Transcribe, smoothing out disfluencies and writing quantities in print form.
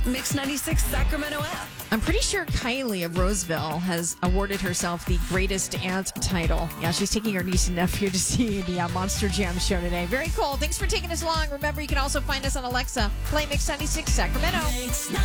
Mix 96 Sacramento app. I'm pretty sure Kylie of Roseville has awarded herself the greatest aunt title. Yeah, she's taking her niece and nephew to see the Monster Jam show today. Very cool. Thanks for taking us along. Remember, you can also find us on Alexa. Play Mix 96 Sacramento.